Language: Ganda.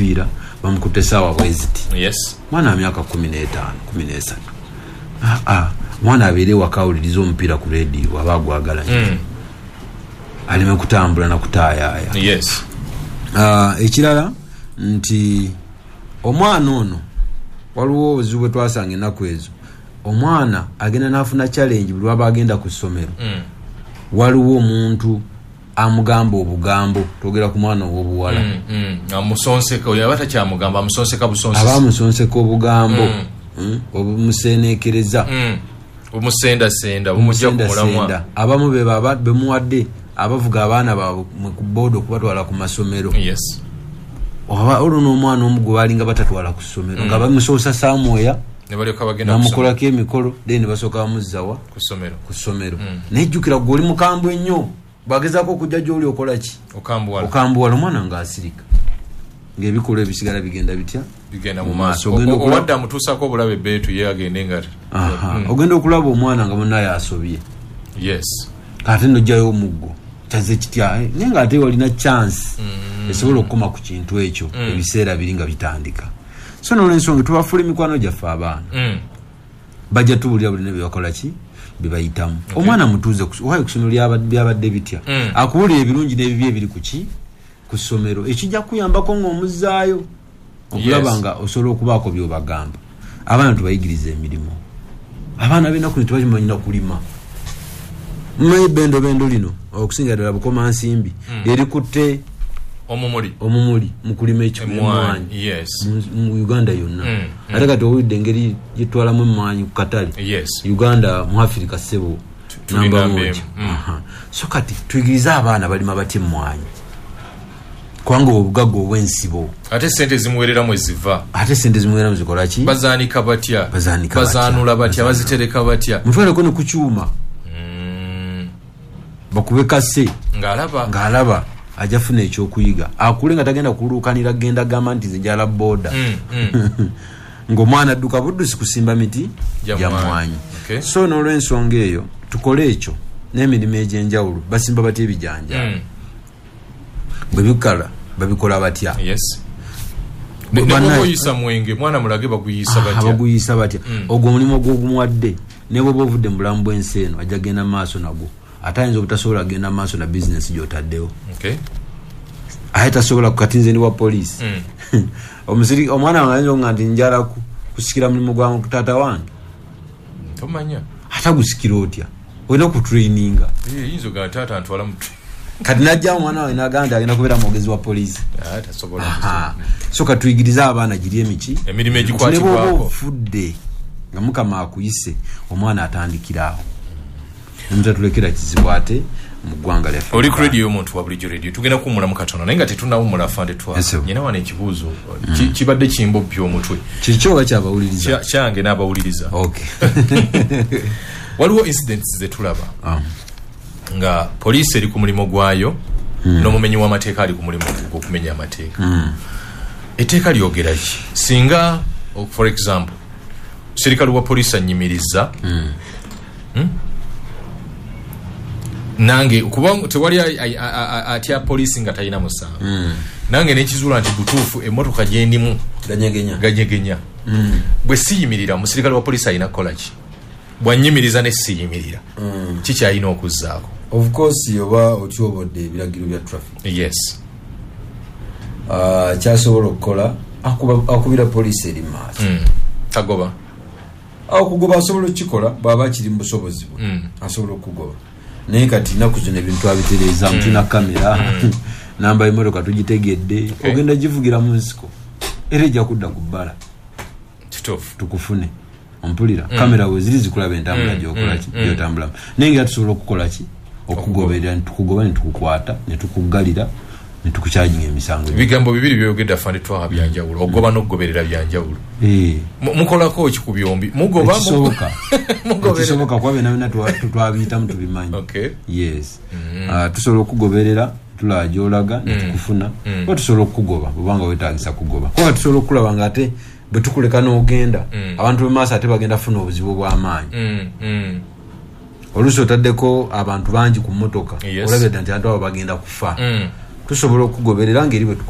mupiira bamukutte sawa bweziti. Yes. Mwana myaka 15 13. Mwana abere wakawuliriza omupiira ku radio abagwagala. Alime kutambula na kutayaaya. Yes. Ekirala nti omwana ono waliwo obuzibu twasanga ennaku ezo. Omwana agenda nafuna challenge buli waba agenda ku ssomero. Waliwo omuntu amugamba obugambo togera ku mwana w'obuwala. Amusonseka oyo abata kyamugamba amusonseka busonsesa. Abamusonseka obugambo. Obumusenekereza. Omusenda bumujja ku mulamwa. Abamu be muwadde abavuga abaana baabwe ku bodo okubatwala ku masomero. Yes. Oluno omwana omugo balinga batatwala ku ssomero nga bamusoosa Samoya ne baleka bagenda bamukolako emikolo then basooka bamuzzawa ku ssomero. Nejjukira gwe oli mukambwe nnyo bagezaako okujja gy'oli okola ki okambuwala omwana ng'asirika ng'ebikolwa ebisigala bigenda bitya bigenda mu maaso owadde amutuusako obulabe beetu ye agende nga ogenda okulaba omwana nga munnaye asobye. Yes. Kati nojjayo omuggo kyaze kitya naye ng'ate walina chance esobola okukoma ku kintu ekyo ebiseera biri nga bitandika. So n'olw'ensonga tubafuula emikwano gyaffe abaana bajja tuwulira buli ne byebakola ki bebayitamu. Omwana mutuuze owaye ku ssomero byabadde bitya akuwulira ebirungi n'ebibi ebiri ku ki ku ssomero ekijja kuyambako ng'omuzzaayo okulaba nga osobola okubaako by'obagamba. Abaana tubayigiriza emirimu. Abaana b'ennaku ne tebakimanyira kulima. Mmanyi bendo lino okusinga ddala bukoma nsimbi erikutte omumuli mu kulima ekimwanyi. Yes. Mu Uganda yonna. Ate kati owulidde engeri gyetwalamu emmwanyi ku katale. Yes. Uganda mu Africa ssebo namba moja. So kati tuyigiriza abaana balima batya emmwanyi kubanga obugagga obw'ensibo. Ate sente zimuweereramu eziva. Zikola ki? Bazaanika batya. Bazaanula batya. Bazitereka batya. Mutwaleko ne ku kyuma. Bakube kase ng'alaba ajja funa ekyokuyiga akule nga tagenda kuluukanira genda gamba nti zijala boda ng'omwana adduka buddusi kusimba miti gya mmwanyi. So n'olw'ensonga eyo tukole ekyo n'emirimu egy'enjawulo basimba batya ebijanja bwe bikala babikola batya. Baguyisa mwenge mwana mulage baguyisa batya ogwo omulimu gw'ogumuwadde ne bw'oba ovudde mu bulamu bw'ensi eno ajja genda maaso nagwo atayinza obutasobola genda maaso na business gy'otaddewo. Ate tasobola kukatinze ni wa poliisi. Omwana wange nga nti njala kusikira mulimu gwa taata wange tomanya atagusikira otya olina okutraininga yinza ga taata ntwala mu kati najja omwana wange n'agamba agenda kubeera mwogezi wa poliisi. So katuyigiriza abaana giri emirimu egikwatibwako ofudde nga mukama akuyise omwana atandikiraawo ntatulekera kizibu ate mu ggwanga lyaffe. Oli ku radio omuntu wa bulijjo radio tugenda kuwummulamu katono naye nga tetunnawummula afande nyina wano ekibuuzo kibadde kimbobbi omutwe kikyo oba kyabawuliriza kyange n'abawuliriza. Waliwo incidents zetulaba nga poliisi eri ku mulimu gwayo n'omumenyi w'amateeka ali ku mulimu gw'okumenya amateeka. Etteeka lyogera ki singa for example serikali wa poliisi annyimiriza nange kubanga tewali atya poliisi nga talina musango nange nekizuula nti butuufu emmotoka gyendimu ganyegenya bwe siyimirira omusirikale wa poliisi alina kukola ki bw'annyimiriza ne siyimirira kikyalina okuzzaako. Of course yoba otyobodde ebiragiro bya traffic. Yes. Kyasobola okukola akubira poliisi eri maaso tagoba okugoba asobola okukikola bw'aba kiri mu busobozi bwe asobola okugoba. Naye kati nnaku zino ebintu abitereeza tulina kamera namba y'emmotoka tugitegedde ogenda givugira mu nsiko era ejja kudda ku bbala tukufune ompulira kamera we ziri zikulaba entambula gy'okola ki gy'otambulamu naye nga tusobola okukola ki okugoberera nitukugoba nitukukwata netukuggalira netukukyajinga emisango. Ebigambo bibiri byogedde afande twaha byanjawulo ogoba n'okugoberera byanjawulo. Mukolako ki ku byombi mugoba kisoboka kuba bena twabiyitamu tubimanyi. Yes. Tusobola okugoberera tulaba gy'olaga netukufuna oba tusobola okukugoba bwobanga weetaagisa kugoba kuba tusobola okulaba nga ate bwe tukuleka n'ogenda abantu b'emaaso ate bagenda funa obuzibu bw'amaanyi. Oluusi otaddeko abantu bangi ku mmotoka olabedde nti abantu abo bagenda kufa tusobola okugoberera ngeri bwe